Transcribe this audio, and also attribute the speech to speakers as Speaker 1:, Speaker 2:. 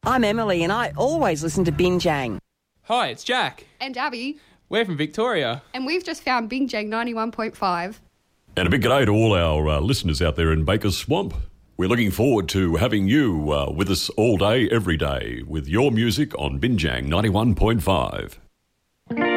Speaker 1: I'm Emily and I always listen to Binjang.
Speaker 2: Hi, it's Jack.
Speaker 3: And Abby.
Speaker 2: We're from Victoria.
Speaker 3: And we've just found Binjang 91.5.
Speaker 4: And a big g'day to all our listeners out there in Baker's Swamp. We're looking forward to having you with us all day, every day, with your music on Binjang 91.5.